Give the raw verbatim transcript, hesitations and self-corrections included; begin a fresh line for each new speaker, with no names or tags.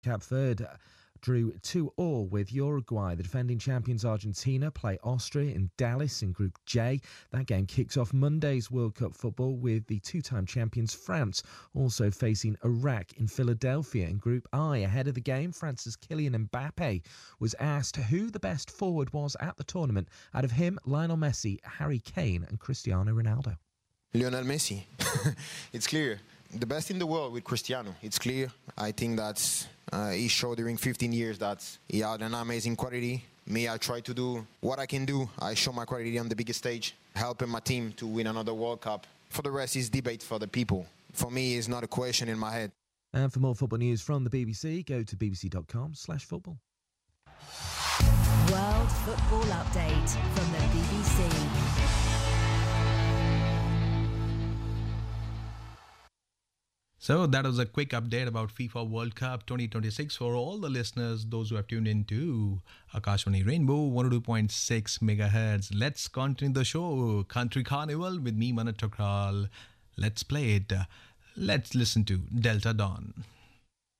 Cape Verde drew two all with Uruguay. The defending champions Argentina play Austria in Dallas in Group J. That game kicks off Monday's World Cup football with the two-time champions France also facing Iraq in Philadelphia in Group I. Ahead of the game, France's Kylian Mbappe was asked who the best forward was at the tournament. Out of him, Lionel Messi, Harry Kane and Cristiano Ronaldo.
Lionel Messi. It's clear. The best in the world with Cristiano. It's clear. I think that uh, he showed during fifteen years that he had an amazing quality. Me, I try to do what I can do. I show my quality on the biggest stage, helping my team to win another World Cup. For the rest, it's debate for the people. For me, it's not a question in my head.
And for more football news from the B B C, go to bbc.com slash football.
World Football Update from the B B C.
So that was a quick update about FIFA World Cup twenty twenty-six for all the listeners, those who have tuned in to Akashvani Rainbow one oh two point six megahertz. Let's continue the show. Country Carnival with me, Manat Tokral. Let's play it. Let's listen to Delta Dawn.